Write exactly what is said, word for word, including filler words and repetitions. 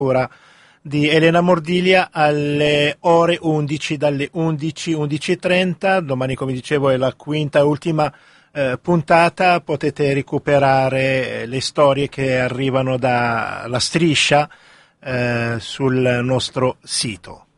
ora di Elena Mordiglia alle ore undici, dalle undici, undici e trenta. Domani, come dicevo, è la quinta e ultima eh, puntata. Potete recuperare le storie che arrivano dalla striscia eh, sul nostro sito.